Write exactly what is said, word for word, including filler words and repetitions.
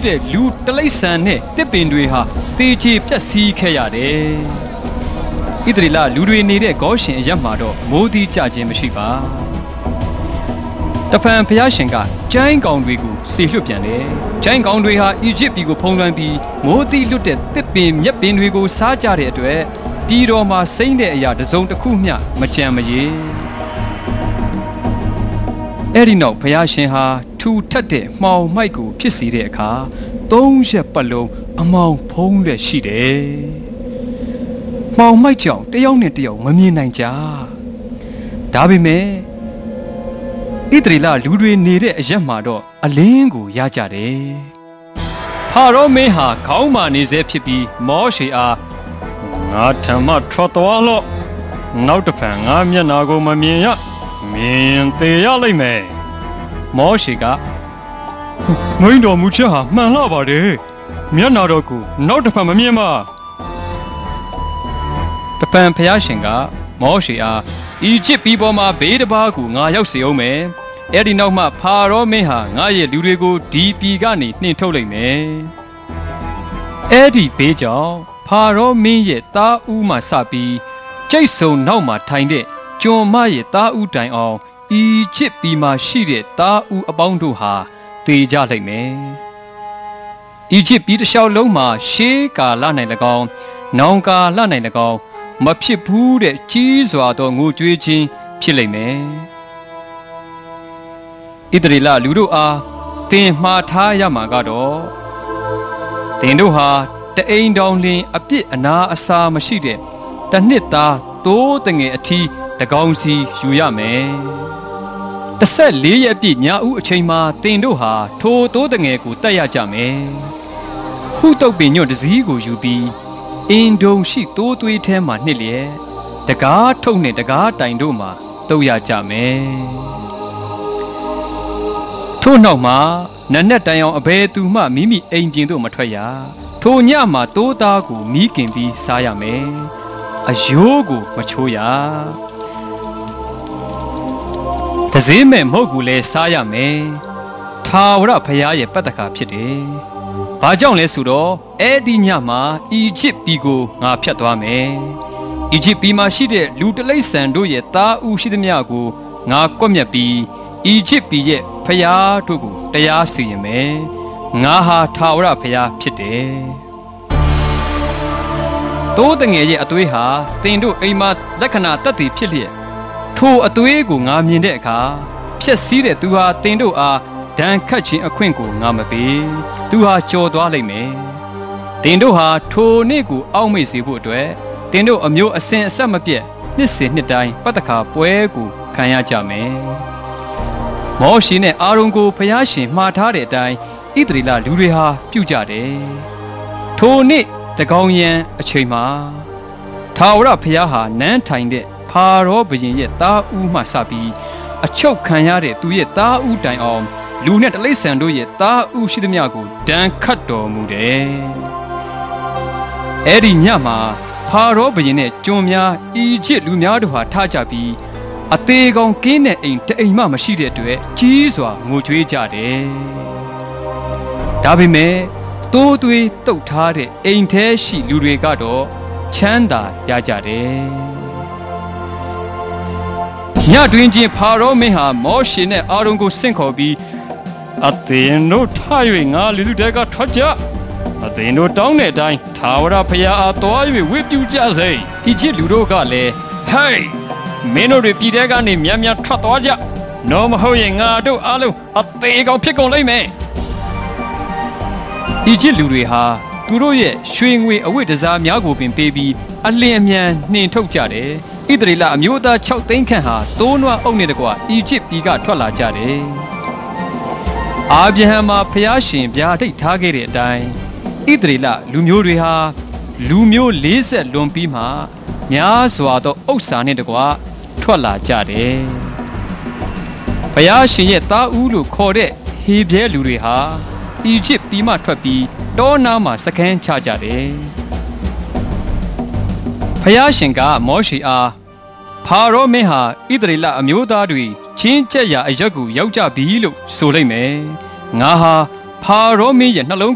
တဲ့လူတလိษံနဲ့တစ်ပင်တွေဟာတေချေပြက်စီးခဲ့ရတယ်ဣသရေလလူတွေနေတဲ့ဂေါရှင်အရပ်မှာတော့မိုးသီးကြခြင်းမရှိပါတဖန်ဘုရားရှင်ကကျိုင်းကောင်တွေကိုဆေလွတ်ပြန်တယ်ကျိုင်းကောင်တွေဟာအီဂျစ်ပြည်ကိုဖုံးလွှမ်းပြီးမိုးသီးလွတ်တဲ့တစ်ပင်မြက်ပင်တွေကိုစားကြတဲ့အတွက်ပြည်တော်မှာစိမ့်တဲ့အရာတစ်စုံတစ်ခုမျှမကြံမရေအဲ့ဒီနောက်ဘုရားရှင်ဟာထူထပ်တဲ့မှောင်မိုက်ကိုဖြစ်စေတဲ့အခါသုံးရက်ပတ်လုံးအမောင်ဖုံးလက်ရှိတယ်။မှောင်မိုက်ကြောင့်တယောက်နဲ့တယောက်မမြင်နိုင်ကြ။ဒါပေမဲ့ဣသရေလလူတွေနေတဲ့အရက်မှာတော့အလင်းကိုရကြတယ်။ဖာရောမင်းဟာခေါင်းမာနေစေဖြစ်ပြီးမောရှေအားငါထမထွက်သွားလို့နောက်တစ်ဖန်ငါမျက်နာကိုမမြင်ရမြင်သေးရလိမ့်မယ်မောရှေကမင်းတော်မူချက်ဟာမှန်လှပါတယ်မျက်နာတော်ကိုနောက်တစ်ဖန်မမြင်ပါတပံဖျားရှင်ကမောရှေအားအီဂျစ်ပြည်ပေါ်မှာဘေးတစ်ပါးကိုငါရောက်စေအောင်မယ်အဲ့ဒီနောက်မှဖာရောမင်းဟာငါရဲ့လူတွေကိုဒီပြည်ကနေနှင်ထုတ်လိုက်မယ်အဲ့ဒီဘေးကြောင့်ဖာရောမင်းရဲ့သားဦးမှစပြီးကျိတ်ဆုံနောက်မှာထိုင်တဲ့ကျွန်မရဲ့သားဦးတိုင်အောင်အီဂျစ်ပြည်မှာရှိတဲ့သားဦးအပေါင်းတို့ဟာတေကြလိမ့်မယ်။အီဂျစ်ပြည်တစ်လျှောက်လုံးမှာရှေးကာလ၌၎င်း၊နောင်ကာလ၌၎င်းမဖြစ်ဘူးတဲ့ကြီးစွာသောငိုကြွေးခြင်းဖြစ်လိမ့်မယ်။ဣသရေလလူတို့အားသင်မှားထားရမှာကတော့သင်တို့ဟာတအိမ်တောင်လင်အပြစ်အနာအစာမရှိတဲ့တနှစ်သားသိုးတငယ်အထီးတကောင်စီယူရမယ်။တစ်ဆက်လေးရက်ပြည့်ညဦးအချိန်မှာတင်တို့ဟာထိုသိုးတငယ်ကိုတက်ရကြမယ်။ဟုတုတ်ပင်ညွန့်တစည်းကိုယူပြီးအင်ဒုံရှိသိုးသွေးထဲမှာနှစ်လျက်တကားထုတ်နဲ့တကားတိုင်တို့မှာတုပ်ရကြမယ်။ထို့နောက်မှာနတ်နဲ့တိုင်အောင်အဘယ်သူမှမိမိအိမ်ပြင်သို့မထွက်ရ။ထိုညမှာသိုးသားကိုမီးကင်ပြီးစားရမယ်။အယိုးကိုမချိုးရတစည်းမဲ့မဟုတ်ဘူးလဲစားရမယ်ထာဝရဘုရားရဲ့ပတ္တကာဖြစ်တယ်ဘာကြောင့်လဲဆိုတော့အဲ့ဒီညမှာအီဂျစ်ပြည်ကိုငါဖျက်သွားမယ်အီဂျစ်ပြည်မှာရှိတဲ့လူတလိษံတို့ရဲ့သားဦးရှိသမျှကိုငါကွပ်မျက်ပြီးအီဂျစ်ပြည်ရဲ့ဘုရားတို့ကိုတရားစီရင်မယ်ငါဟာထာဝရဘုရားဖြစ်တယ်တိုးတငယ်ရဲ့အသွေးဟာတင်တို့အိမ်မှာလက္ခဏာတက်တည်ဖြစ်လျက်ထိုအသွေးကိုငါမြင်တဲ့အခါဖြက်စီးတဲ့သူဟာတင်တို့အားဒဏ်ခတ်ခြင်းအခွင့်ကိုငါမပေးသူဟာကြော်သွားလိမ့်မယ်တင်တို့ဟာထိုနေ့ကိုအောက်မေ့စေဖို့အတွက်တင်တို့အမျိုးအစဉ်အဆက်မပြတ်နှစ်စဉ်နှစ်တိုင်းပတ္တခါပွဲကိုခံရကြမယ်မောရှေနဲ့အာရုန်ကိုဘုရားရှင်မှားထားတဲ့အတိုင်းဣသရေလလူတွေဟာပြုကြတယ်ထိုနေ့တကောင်ရန်အချိန်မှာထာဝရဘုရားဟာနန်းထိုင်တဲ့ဖာရောဘုရင်ရဲ့သားဦးမှစပြီးအချုပ်ခံရတဲ့သူရဲ့သားဦးတိုင်အောင်လူနဲ့တလိษံတို့ရဲ့သားဦးရှိသမျှကိုဒဏ်ခတ်တော်မူတယ်အဲ့ဒီညမှာဖာရောဘုရင်နဲ့ကျွန်များအီဂျစ်လူများတို့ဟာထားကြပြီးအသေးကောင်ကင်းတဲ့အိမ်တအိမ်မှမရှိတဲ့အတွက်ကြီးစွာငိုကြွေးကြတယ်ဒါပေမဲ့တိုးသွေးတုတ်ထားတဲ့အိမ်ထဲရှိလူတွေကတော့ချမ်းသာရကြတယ်ညတွင်ချင်းဖာရောမင်းဟာမောရှေနဲ့အာရုန်ကိုဆင့်ခေါ်ပြီးအသင်တို့ထား၍ငါလူလူတဲကထွက်ကြအသင်တို့တောင်းတဲ့အတိုင်းထာဝရဘုရားအားသွား၍ဝတ်ပြုကြစေအီဂျစ်လူတို့ကလည်းဟေးမင်းတို့တွေပြည်ထဲကနေမြန်မြန်ထွက်သွားကြနော်မဟုတ်ရင်ငါတို့အားလုံးအသေးကောင်ဖြစ်ကုန်လိမ့်မယ်အီဂျစ်လူတွေဟာသူတို့ရဲ့ရွှေငွေအဝတ်တစားများကိုပင်ပေးပြီးအလင်းအမြန်နှင်ထုတ်ကြတယ်ဣသရေလအမျိုးသားခြောက်သိန်းခန့်ဟာသိုးနွားအုပ်နဲ့တကွအီဂျစ်ပြည်ကထွက်လာကြတယ်အာဗြဟံမှာဖျားရှင်ဗျာဒိတ်ထားခဲ့တဲ့အတိုင်းဣသရေလလူမျိုးတွေဟာလူမျိုးလေးဆက်လွန်ပြီးမှများစွာသောဥစ္စာနဲ့တကွထွက်လာကြတယ်ဖျားရှင်ရဲ့သားဦးလို့ခေါ်တဲ့ဟေဘရဲလူတွေဟာအီဂျစ်ပြည်မှထွက်ပြီးတောနာမှာစခန်းချကြတယ်ဖျားရှင်ကမောရှေအားဖာရောမင်းဟာဣသရေလအမျိုးသားတွေချင်းကျက်ရာအရက်ကိုရောက်ကြပြီလို့ဆိုလိုက်မယ်ငါဟာဖာရောမင်းရဲ့နှလုံး